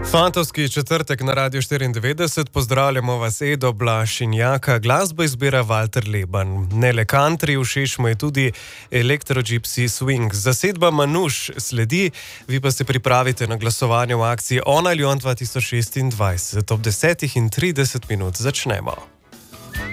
Fantovski četrtek na Radio 94, pozdravljamo vas Edo, Blaž in Jaka, glasbo izbira Walter Leban. Ne le country, všeč mu je tudi Electro Gypsy Swing. Zasedba Manuš sledi, vi pa se pripravite na glasovanje v akciji On ali On 2026. Ob 10:30 začnemo.